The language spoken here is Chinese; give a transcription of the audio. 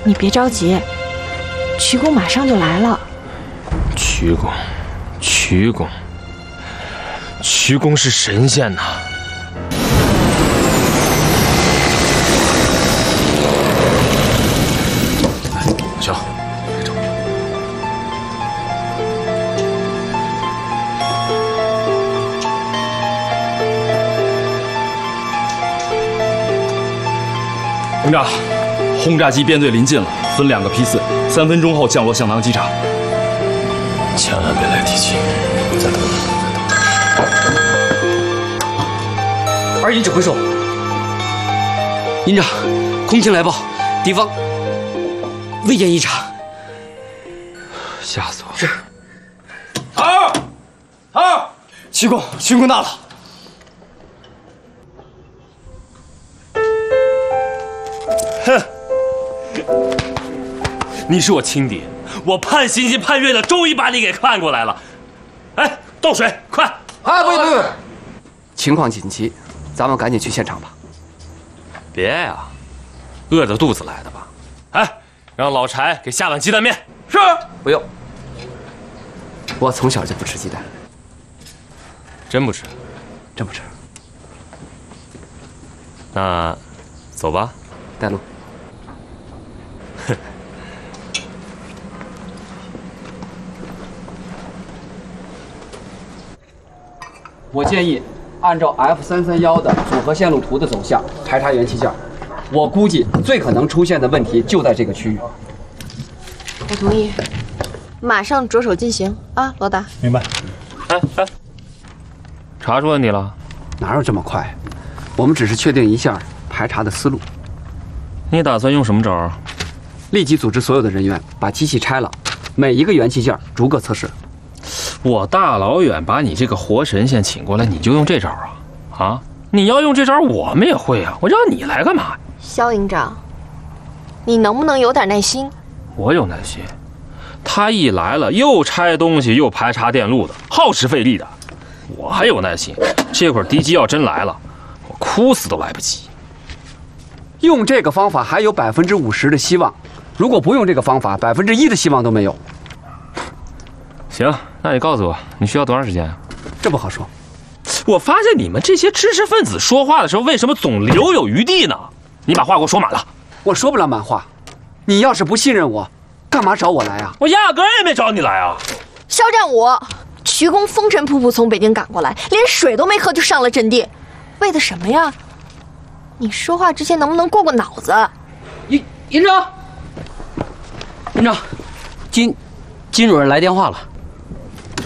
你别着急，瞿公马上就来了。 瞿公是神仙呐！行，别走。 营长，轰炸机编队临近了，分2个批次，3分钟后降落向南机场。 千万别来提气，再等等。 二营指挥手，营长，空情来报，敌方未见异常。 吓死我了！ 是。 好，瞿公到了。 哼，你是我亲爹，我盼星星盼月亮，终于把你给看过来了。哎，倒水，快！ 啊，不，情况紧急，咱们赶紧去现场吧。 别呀，饿着肚子来的吧？哎，让老柴给下碗鸡蛋面。 是，不用。我从小就不吃鸡蛋。 真不吃？ 真不吃。 那走吧。 带路。我建议按照 F331的组合线路图的走向排查元器件。我估计最可能出现的问题就在这个区域。 我同意，马上着手进行啊，罗达。 明白。 哎，查出问题了？ 哪有这么快？我们只是确定一下排查的思路。 你打算用什么招？ 立即组织所有的人员把机器拆了，每一个元器件逐个测试。 我大老远把你这个活神仙请过来，你就用这招啊？啊！你要用这招，我们也会啊！我让你来干嘛？ 肖营长，你能不能有点耐心？ 我有耐心。他一来了，又拆东西又排查电路的，耗时费力的。我还有耐心。这会儿敌机要真来了，我哭死都来不及。 用这个方法还有50%的希望，如果不用这个方法，1%的希望都没有。 行，那你告诉我，你需要多长时间？ 这不好说。 我发现你们这些知识分子说话的时候，为什么总留有余地呢？你把话给我说满了。 我说不了满话。你要是不信任我，干嘛找我来啊？ 我压根儿也没找你来啊！ 肖战武，瞿公风尘仆仆从北京赶过来，连水都没喝就上了阵地，为的什么呀？你说话之前能不能过过脑子？ 营长，金主任来电话了。